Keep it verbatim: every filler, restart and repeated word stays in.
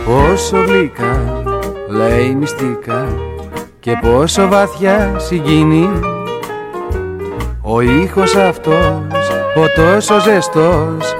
Πόσο γλυκά λέει μυστικά και πόσο βαθιά συγκινεί ο ήχος αυτός, ο τόσο ζεστός